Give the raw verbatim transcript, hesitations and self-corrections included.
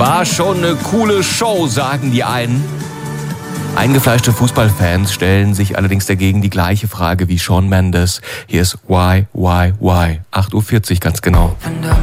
War schon eine coole Show, sagen die einen. Eingefleischte Fußballfans stellen sich allerdings dagegen die gleiche Frage wie Shawn Mendes. Hier ist Why, Why, Why. acht Uhr vierzig ganz genau.